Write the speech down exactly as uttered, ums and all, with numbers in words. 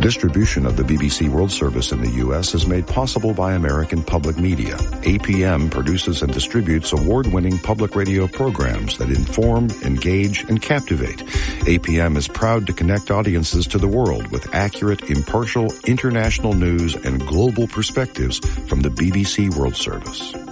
distribution of the B B C World Service in the U S is made possible by American Public Media. A P M produces and distributes award-winning public radio programs that inform, engage, and captivate. A P M is proud to connect audiences to the world with accurate, impartial, international news and global perspectives from the B B C World Service.